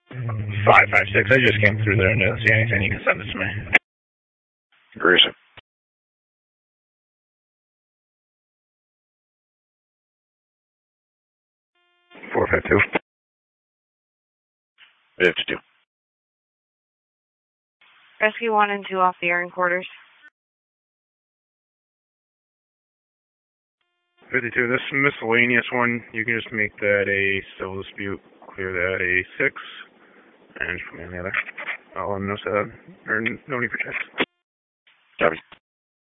556. I just came through there and didn't see anything. You can send it to me. Gruesome. Four 52. 52. Rescue 1 and 2 off the air in quarters. 52, this miscellaneous one, you can just make that a civil dispute, clear that a 6, and just put me on the other. I'll let them know, or no need for checks. Copy.